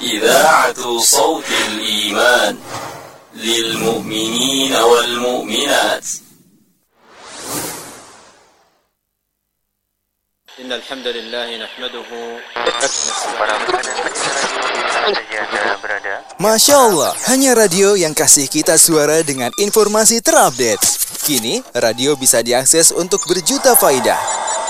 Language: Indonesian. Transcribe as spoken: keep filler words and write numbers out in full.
إذاعة صوت الإيمان للمؤمنين والمؤمنات. إن الحمد لله نحمده. Masya Allah, hanya radio yang kasih kita suara dengan informasi terupdate. Kini, radio bisa diakses untuk berjuta faidah.